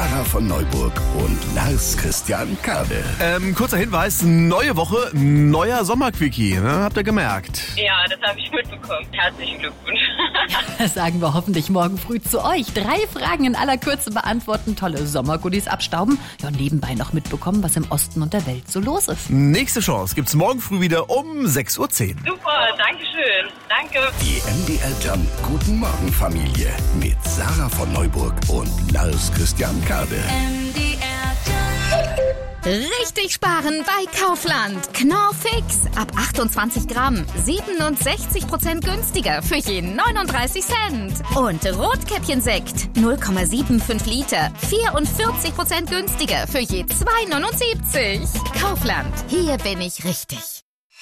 Sarah von Neuburg und Lars Christian Kade. Kurzer Hinweis, neue Woche, neuer Sommerquickie, ne? Habt ihr gemerkt? Ja, das habe ich mitbekommen. Herzlichen Glückwunsch. Das sagen wir hoffentlich morgen früh zu euch. 3 Fragen in aller Kürze beantworten, tolle Sommergoodies abstauben. Ja, und nebenbei noch mitbekommen, was im Osten und der Welt so los ist. Nächste Chance gibt's morgen früh wieder um 6:10 Uhr. Super, danke schön. Danke. Die MDR Jump Guten Morgen Familie mit Sarah von Neuburg und Lars Christian Kade. Richtig sparen bei Kaufland. Knorr Fix. Ab 28 Gramm. 67% günstiger für je 39 Cent. Und Rotkäppchensekt. 0,75 Liter. 44% günstiger für je 2,79. Kaufland. Hier bin ich richtig.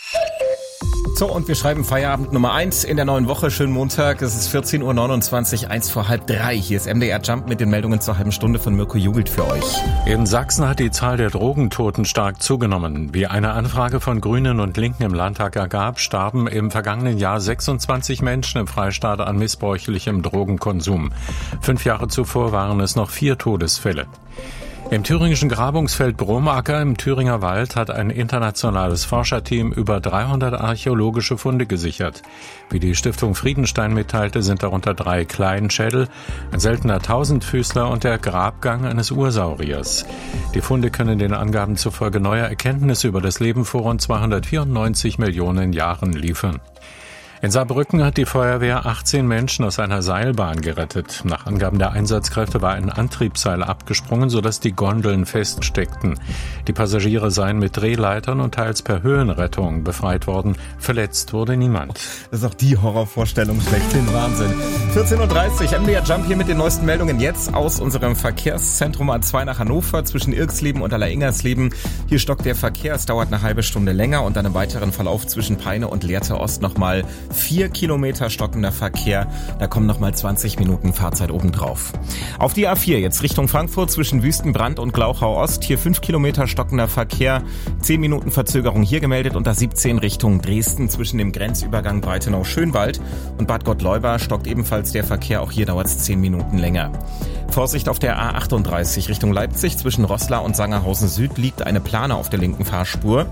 So, und wir schreiben Feierabend Nummer 1 in der neuen Woche. Schönen Montag. Es ist 14:29 Uhr, 1 vor halb 3. Hier ist MDR Jump mit den Meldungen zur halben Stunde von Mirko Jugelt für euch. In Sachsen hat die Zahl der Drogentoten stark zugenommen. Wie eine Anfrage von Grünen und Linken im Landtag ergab, starben im vergangenen Jahr 26 Menschen im Freistaat an missbräuchlichem Drogenkonsum. 5 Jahre zuvor waren es noch 4 Todesfälle. Im thüringischen Grabungsfeld Bromacker im Thüringer Wald hat ein internationales Forscherteam über 300 archäologische Funde gesichert. Wie die Stiftung Friedenstein mitteilte, sind darunter 3 Kleinschädel, ein seltener Tausendfüßler und der Grabgang eines Ursauriers. Die Funde können den Angaben zufolge neue Erkenntnisse über das Leben vor rund 294 Millionen Jahren liefern. In Saarbrücken hat die Feuerwehr 18 Menschen aus einer Seilbahn gerettet. Nach Angaben der Einsatzkräfte war ein Antriebsseil abgesprungen, sodass die Gondeln feststeckten. Die Passagiere seien mit Drehleitern und teils per Höhenrettung befreit worden. Verletzt wurde niemand. Das ist auch die Horrorvorstellung schlechthin. Wahnsinn. 14:30 Uhr, MDR Jump hier mit den neuesten Meldungen. Jetzt aus unserem Verkehrszentrum A2 nach Hannover zwischen Irksleben und Allereingersleben. Hier stockt der Verkehr. Es dauert eine halbe Stunde länger und dann im weiteren Verlauf zwischen Peine und Lehrte Ost nochmal 4 Kilometer stockender Verkehr. Da kommen nochmal 20 Minuten Fahrzeit obendrauf. Auf die A4 jetzt Richtung Frankfurt zwischen Wüstenbrand und Glauchau Ost. Hier 5 Kilometer stockender Verkehr. 10 Minuten Verzögerung hier gemeldet. Und A17 Richtung Dresden zwischen dem Grenzübergang Breitenau-Schönwald und Bad Gottleuba stockt ebenfalls der Verkehr. Auch hier dauert es 10 Minuten länger. Vorsicht auf der A38 Richtung Leipzig zwischen Roßla und Sangerhausen Süd liegt eine Plane auf der linken Fahrspur.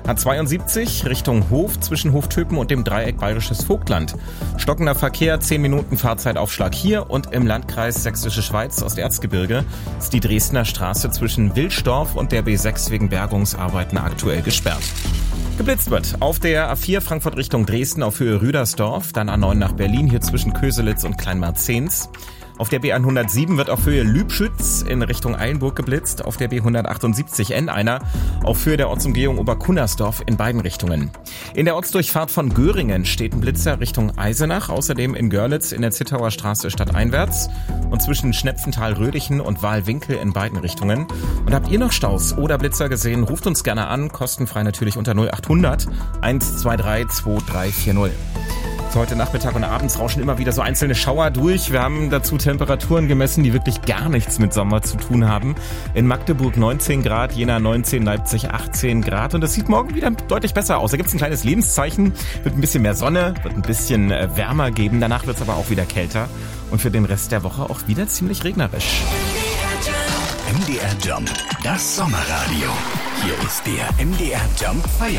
A72 Richtung Hof zwischen Hoftöpen und dem Dreieck Bayerisches Vogtland. Stockender Verkehr, 10 Minuten Fahrzeit-Aufschlag hier und im Landkreis Sächsische Schweiz Osterzgebirge ist die Dresdner Straße zwischen Wilsdorf und der B6 wegen Bergungsarbeiten aktuell gesperrt. Geblitzt wird auf der A4 Frankfurt Richtung Dresden auf Höhe Rüdersdorf, dann A9 nach Berlin hier zwischen Köselitz und Kleinmarzens. Auf der B107 wird auf Höhe Lübschütz in Richtung Eilenburg geblitzt. Auf der B178 N1 auf Höhe der Ortsumgehung Oberkunnersdorf in beiden Richtungen. In der Ortsdurchfahrt von Göringen steht ein Blitzer Richtung Eisenach. Außerdem in Görlitz in der Zittauer Straße stadteinwärts und zwischen Schnepfenthal-Rödichen und Wahlwinkel in beiden Richtungen. Und habt ihr noch Staus oder Blitzer gesehen? Ruft uns gerne an. Kostenfrei natürlich unter 0800 123 2340. Heute Nachmittag und abends rauschen immer wieder so einzelne Schauer durch. Wir haben dazu Temperaturen gemessen, die wirklich gar nichts mit Sommer zu tun haben. In Magdeburg 19 Grad, Jena 19, Leipzig 18 Grad. Und das sieht morgen wieder deutlich besser aus. Da gibt es ein kleines Lebenszeichen, wird ein bisschen mehr Sonne, wird ein bisschen wärmer geben. Danach wird es aber auch wieder kälter. Und für den Rest der Woche auch wieder ziemlich regnerisch. MDR Jump, das Sommerradio. Hier ist der MDR Jump Feierabend.